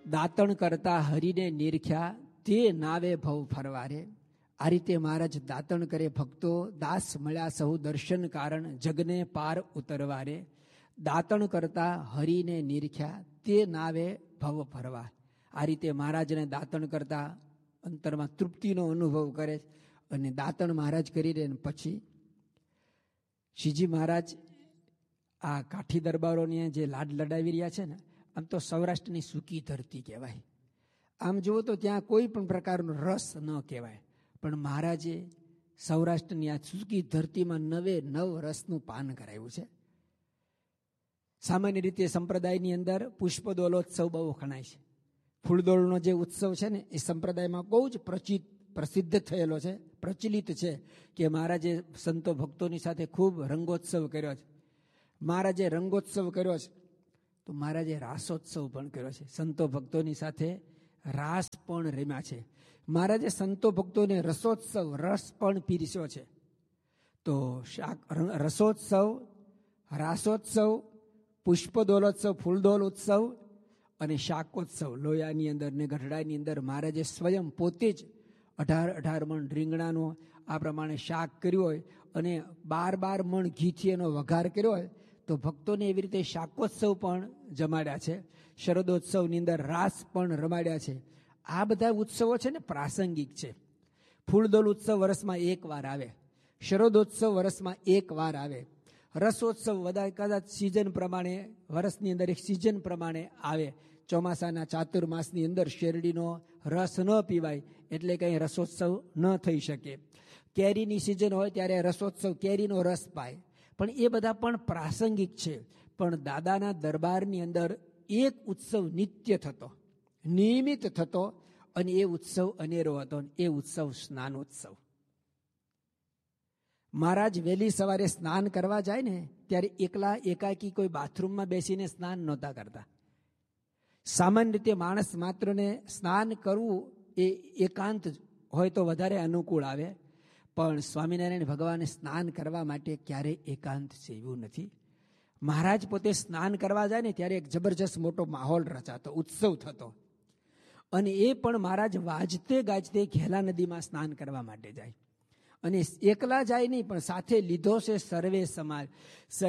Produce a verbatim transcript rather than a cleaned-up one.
દાતણ કરતા હરિને નિરખ્યા તે નાવે ભવ ફરવારે. આ રીતે મહારાજ દાતણ કરે ભક્તો, દાસ મળ્યા સહુ દર્શન કારણ જગને પાર ઉતરવારે. દાતણ કરતા હરિને નિરખ્યા તે નાવે ભવ ફરવા. આ રીતે મહારાજને દાતણ કરતા અંતરમાં તૃપ્તિનો અનુભવ કરે અને દાતણ મહારાજ કરી દે. પછી શ્રીજી મહારાજ આ કાઠી દરબારોને જે લાડ લડાવી રહ્યા છે ને, આમ તો સૌરાષ્ટ્રની સૂકી ધરતી કહેવાય. આમ જુઓ તો ત્યાં કોઈ પણ પ્રકારનો રસ ન કહેવાય, પણ મહારાજે સૌરાષ્ટ્રની આ સૂકી ધરતીમાં નવે નવ રસનું પાન કરાવ્યું છે. સામાન્ય રીતે સંપ્રદાયની અંદર પુષ્પદોલોત્સવ બહુ ખણાય છે. ફૂલદોળનો જે ઉત્સવ છે ને એ સંપ્રદાયમાં બહુ જ પ્રચિત પ્રસિદ્ધ થયેલો છે, પ્રચલિત છે કે મહારાજે સંતો ભક્તોની સાથે ખૂબ રંગોત્સવ કર્યો છે. મહારાજે રંગોત્સવ કર્યો છે તો મહારાજે રાસોત્સવ પણ કર્યો છે. સંતો ભક્તોની સાથે રાસ પણ રમ્યા છે. મહારાજે સંતો ભક્તોને રસોત્સવ રસ પણ પીરસ્યો છે. તો રસોત્સવ, રાસોત્સવ, પુષ્પદોલોત્સવ, ફૂલદોલ ઉત્સવ અને શાકોત્સવ, લોયાની અંદર ને ગઢડાની અંદર મહારાજે સ્વયં પોતે જ અઢાર અઢાર મણ રીંગણાનો આ પ્રમાણે શાક કર્યું હોય અને બાર બાર મણ ઘીથી એનો વઘાર કર્યો હોય તો ભક્તોને એવી રીતે શાકોત્સવ પણ જમાડ્યા છે. શરદોત્સવની અંદર રાસ પણ રમાડ્યા છે. આ બધા ઉત્સવો છે ને પ્રાસંગિક છે. ફૂલદોલ ઉત્સવ વર્ષમાં એક વાર આવે, શરદોત્સવ વર્ષમાં એક વાર આવે, રસોત્સવ બધા કદાચ સિઝન પ્રમાણે વર્ષની અંદર એક સિઝન પ્રમાણે આવે. ચોમાસાના ચાતુર્માસની અંદર શેરડીનો રસ ન પીવાય એટલે કંઈ રસોત્સવ ન થઈ શકે. કેરીની સિઝન હોય ત્યારે રસોત્સવ, કેરીનો રસ પાય. પણ એ બધા પણ પ્રાસંગિક છે. પણ દાદાના દરબારની અંદર એક ઉત્સવ નિત્ય થતો, નિયમિત થતો અને એ ઉત્સવ અનેરો હતો. એ ઉત્સવ સ્નાનોત્સવ. મહારાજ વહેલી સવારે સ્નાન કરવા જાય ને ત્યારે એકલા એકાકી કોઈ બાથરૂમમાં બેસીને સ્નાન નહોતા કરતા. સામાન્ય રીતે માણસ માત્રને સ્નાન કરવું એ એકાંત હોય તો વધારે અનુકૂળ આવે, પણ સ્વામિનારાયણ ભગવાને સ્નાન કરવા માટે ક્યારેય એકાંત છે એવું નથી. મહારાજ પોતે સ્નાન કરવા જાય ને ત્યારે એક જબરજસ્ત મોટો માહોલ રચાતો, ઉત્સવ થતો. અને એ પણ મહારાજ વાજતે ગાજતે ઘેલા નદીમાં સ્નાન કરવા માટે જાય. અને એકલા જાય નહીં, પણ સાથે લીધો છે સર્વે સમાજ.